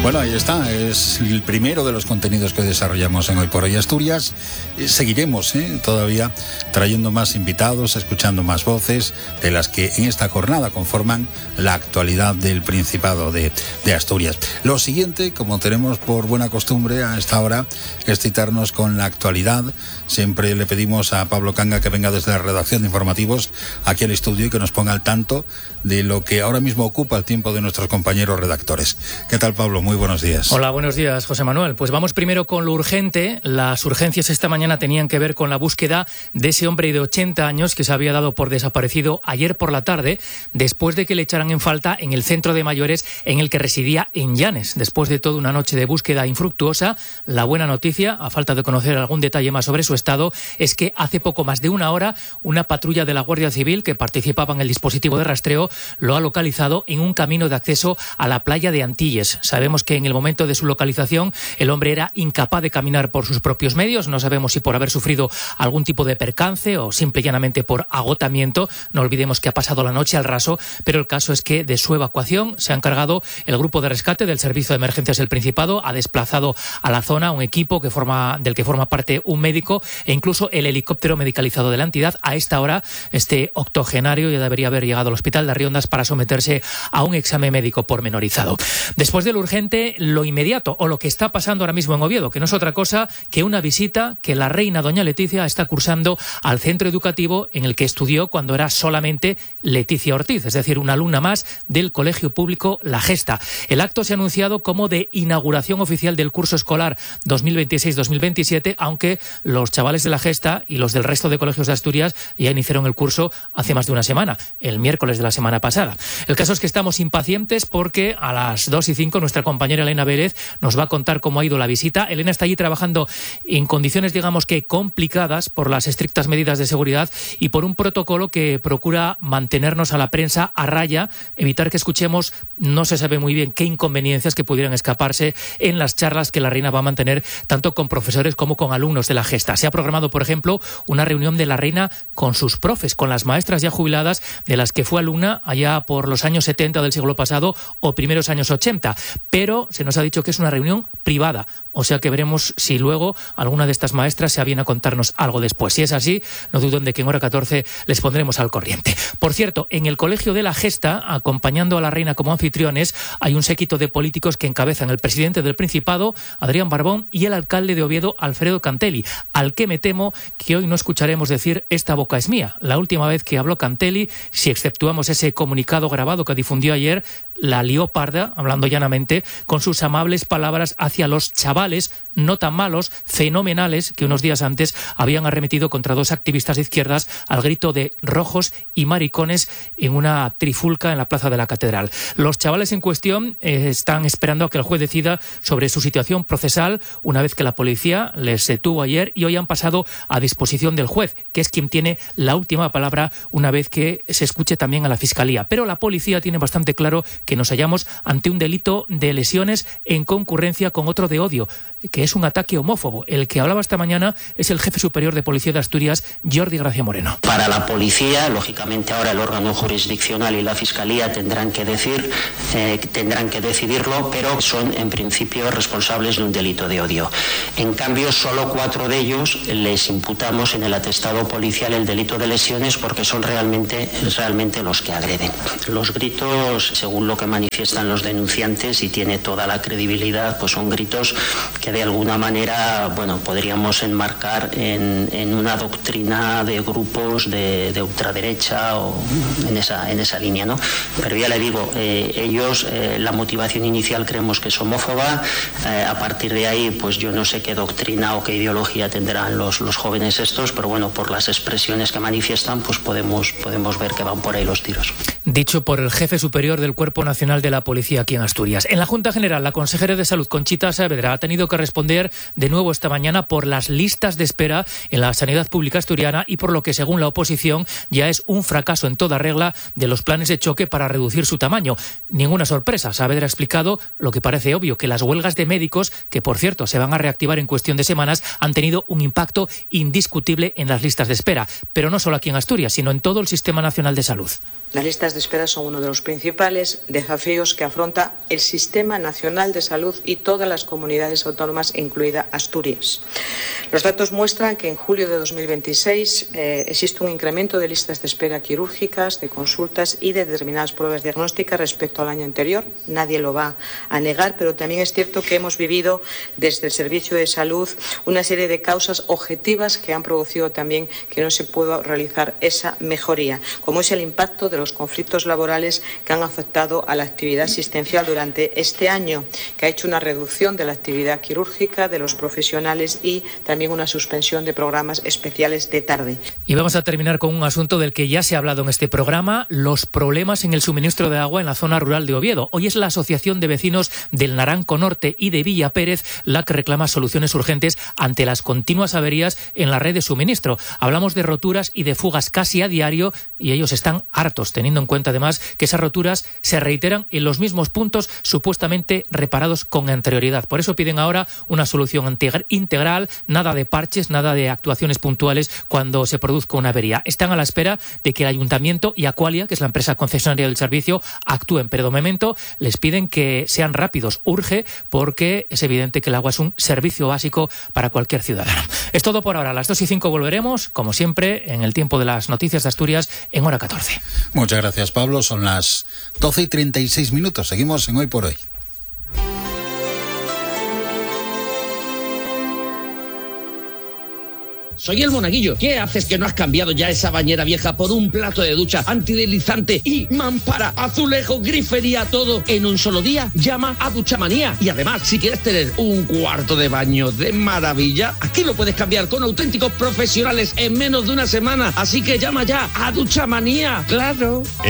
Bueno, ahí está, es el primero de los contenidos que desarrollamos en Hoy por Hoy Asturias. Seguiremos todavía trayendo más invitados, escuchando más voces de las que en esta jornada conforman la actualidad del Principado de Asturias. Lo siguiente, como tenemos por buena costumbre a esta hora, es citarnos con la actualidad. Siempre le pedimos a Pablo Canga que venga desde la redacción de informativos aquí al estudio y que nos ponga al tanto de lo que ahora mismo ocupa el tiempo de nuestros compañeros redactores. ¿Qué tal, Pablo? Muy buenos días. Hola, buenos días, José Manuel. Pues vamos primero con lo urgente. Las urgencias esta mañana tenían que ver con la búsqueda de ese hombre de 80 años que se había dado por desaparecido ayer por la tarde, después de que le echaran en falta en el centro de mayores en el que residía en Llanes. Después de toda una noche de búsqueda infructuosa, la buena noticia, a falta de conocer algún detalle más sobre su estado, es que hace poco más de una hora, una patrulla de la Guardia Civil que participaba en el dispositivo de rastreo lo ha localizado en un camino de acceso a la playa de Antilles. Sabemos que en el momento de su localización el hombre era incapaz de caminar por sus propios medios. No sabemos si por haber sufrido algún tipo de percance o simple y llanamente por agotamiento. No olvidemos que ha pasado la noche al raso, pero el caso es que de su evacuación se ha encargado el grupo de rescate del Servicio de Emergencias del Principado. Ha desplazado a la zona un equipo del que forma parte un médico e incluso el helicóptero medicalizado de la entidad. A esta hora, este octogenario ya debería haber llegado al hospital de Arriondas para someterse a un examen médico pormenorizado. Después de lo urgente, lo inmediato o lo que está pasando ahora mismo en Oviedo, que no es otra cosa que una visita que la reina doña Leticia está cursando al centro educativo en el que estudió cuando era solamente Leticia Ortiz, es decir, una alumna más del Colegio Público La Gesta. El acto se ha anunciado como de inauguración oficial del curso escolar 2026-2027, aunque los chavales de La Gesta y los del resto de colegios de Asturias ya iniciaron el curso hace más de una semana, el miércoles de la semana pasada. El caso es que estamos impacientes porque a las 2:05 nuestra compañera Elena Vélez nos va a contar cómo ha ido la visita. Elena está allí trabajando en condiciones, digamos que complicadas por las estrictas medidas de seguridad y por un protocolo que procura mantenernos a la prensa a raya, evitar que escuchemos, no se sabe muy bien qué inconveniencias que pudieran escaparse en las charlas que la reina va a mantener tanto con profesores como con alumnos de La Gesta. Se ha programado, por ejemplo, una reunión de la reina con sus profes, con las maestras ya jubiladas de las que fue alumna allá por los años 70 del siglo pasado o primeros años 80, pero se nos ha dicho que es una reunión privada, o sea que veremos si luego alguna de estas maestras se aviene a contarnos algo después. Si es así, no duden de que en hora 14 les pondremos al corriente. Por cierto, en el Colegio de La Gesta, acompañando a la reina como anfitriones, hay un séquito de políticos que encabezan el presidente del Principado, Adrián Barbón, y el alcalde de Oviedo, Alfredo Cantelli, al que me temo que hoy no escucharemos decir "esta boca es mía". La última vez que habló Cantelli, si exceptuamos ese comunicado grabado que difundió ayer, la lió parda, hablando llanamente, con sus amables palabras hacia los chavales no tan malos, fenomenales, que unos días antes habían arremetido contra dos activistas de izquierdas al grito de "rojos y maricones" en una trifulca en la plaza de la Catedral. Los chavales en cuestión están esperando a que el juez decida sobre su situación procesal una vez que la policía les detuvo ayer y hoy han pasado a disposición del juez, que es quien tiene la última palabra una vez que se escuche también a la Fiscalía. Pero la policía tiene bastante claro que nos hallamos ante un delito de lesiones en concurrencia con otro de odio, que es un ataque homófobo. El que hablaba esta mañana es el jefe superior de Policía de Asturias, Jordi Gracia Moreno. Para la policía, lógicamente ahora el órgano jurisdiccional y la Fiscalía tendrán que decidirlo, pero son en principio responsables de un delito de odio. En cambio, solo 4 de ellos les imputamos en el atestado policial el delito de lesiones porque son realmente los que agreden. Los gritos, según lo que manifiestan los denunciantes, y tiene toda la credibilidad, pues son gritos que de alguna manera, podríamos enmarcar en una doctrina de grupos de ultraderecha o en esa línea, ¿no? Pero ya le digo, ellos, la motivación inicial creemos que es homófoba. A partir de ahí, pues yo no sé qué doctrina o qué ideología tendrán los jóvenes estos, pero bueno, por las expresiones que manifiestan, pues podemos ver que van por ahí los tiros. Dicho por el jefe superior del Cuerpo Nacional de la Policía aquí en Asturias. En la Junta General, la consejera de Salud, Conchita Saavedra, ha tenido que responder de nuevo esta mañana por las listas de espera en la sanidad pública asturiana y por lo que, según la oposición, ya es un fracaso en toda regla de los planes de choque para reducir su tamaño. Ninguna sorpresa. Saavedra ha explicado lo que parece obvio, que las huelgas de médicos, que por cierto se van a reactivar en cuestión de semanas, han tenido un impacto indiscutible en las listas de espera. Pero no solo aquí en Asturias, sino en todo el Sistema Nacional de Salud. Las listas de espera son uno de los principales desafíos que afronta el Sistema Nacional de Salud y todas las comunidades autónomas, incluida Asturias. Los datos muestran que en julio de 2026 existe un incremento de listas de espera quirúrgicas, de consultas y de determinadas pruebas diagnósticas respecto al año anterior. Nadie lo va a negar, pero también es cierto que hemos vivido desde el Servicio de Salud una serie de causas objetivas que han producido también que no se pueda realizar esa mejoría, como es el impacto de los conflictos laborales que han afectado a la actividad asistencial durante este año, que ha hecho una reducción de la actividad quirúrgica de los profesionales y también una suspensión de programas especiales de tarde. Y vamos a terminar con un asunto del que ya se ha hablado en este programa, los problemas en el suministro de agua en la zona rural de Oviedo. Hoy es la Asociación de Vecinos del Naranco Norte y de Villa Pérez la que reclama soluciones urgentes ante las continuas averías en la red de suministro. Hablamos de roturas y de fugas casi a diario y ellos están hartos, teniendo en cuenta además que esas roturas se reiteran en los mismos puntos supuestamente reparados con anterioridad. Por eso piden ahora una solución integral, nada de parches, nada de actuaciones puntuales cuando se produzca una avería. Están a la espera de que el Ayuntamiento y Aqualia, que es la empresa concesionaria del servicio, actúen, pero de momento les piden que sean rápidos. Urge porque es evidente que el agua es un servicio básico para cualquier ciudadano. Es todo por ahora. A las 2:05 volveremos, como siempre, en el tiempo de las noticias de Asturias en hora 14. Muchas gracias, Pablo. Son las 12:36. Seguimos en Hoy por Hoy. Soy el Monaguillo. ¿Qué haces que no has cambiado ya esa bañera vieja por un plato de ducha antideslizante y mampara, azulejo, grifería, todo en un solo día? Llama a Duchamanía. Y además, si quieres tener un cuarto de baño de maravilla, aquí lo puedes cambiar con auténticos profesionales en menos de una semana. Así que llama ya a Duchamanía. ¡Claro!